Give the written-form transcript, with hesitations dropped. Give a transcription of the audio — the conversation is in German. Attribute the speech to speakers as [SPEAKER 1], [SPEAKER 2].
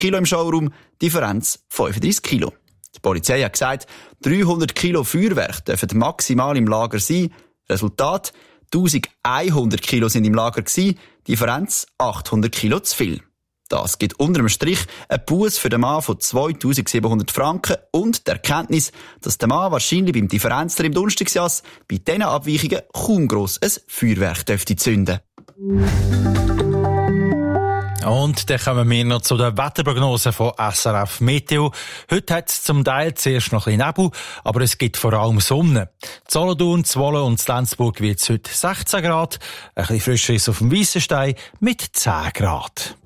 [SPEAKER 1] Kilo im Showroom, Differenz 35 Kilo. Die Polizei hat gesagt, 300 Kilo Feuerwerk dürfen maximal im Lager sein. Resultat: 1100 Kilo sind im Lager gewesen, Differenz 800 Kilo zu viel. Das gibt unter dem Strich einen Buß für den Mann von 2700 Franken und die Erkenntnis, dass der Mann wahrscheinlich beim Differenzler im Donnerstagsjass bei diesen Abweichungen kaum gross ein Feuerwerk dürfte zünden.
[SPEAKER 2] Und dann kommen wir noch zu der Wetterprognose von SRF Meteo. Heute hat es zum Teil zuerst noch ein bisschen Nebel, aber es gibt vor allem Sonne. Solothurn, Zwolle und Lenzburg wird es heute 16 Grad, ein bisschen frischer ist auf dem Weissenstein mit 10 Grad.